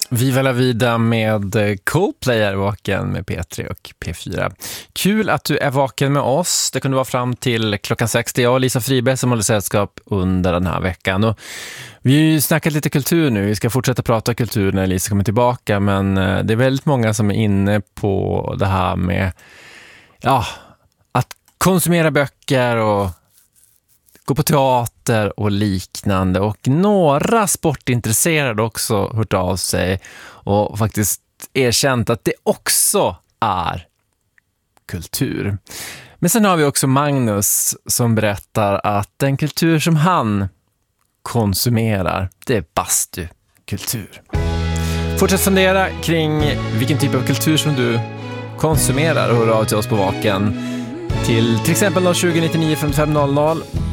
Viva la vida med Coldplay är vaken med P3 och P4. Kul att du är vaken med oss. Det kunde vara fram till klockan 6. Det är jag och Lisa Friberg som håller sällskap under den här veckan. Och vi har ju snackat lite kultur nu. Vi ska fortsätta prata kultur när Lisa kommer tillbaka. Men det är väldigt många som är inne på det här med att konsumera böcker och gå på teater och liknande, och några sportintresserade också hört av sig och faktiskt erkänt att det också är kultur. Men sen har vi också Magnus som berättar att den kultur som han konsumerar, det är bastukultur. Fortsätt fundera kring vilken typ av kultur som du konsumerar och hör av till oss på Vaken till exempel 2099 5500.